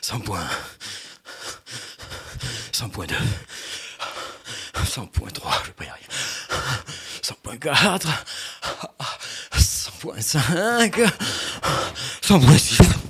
100.1, 100.2, 100.3, je vais pas y arriver. 100.4, 100.5, 100.6.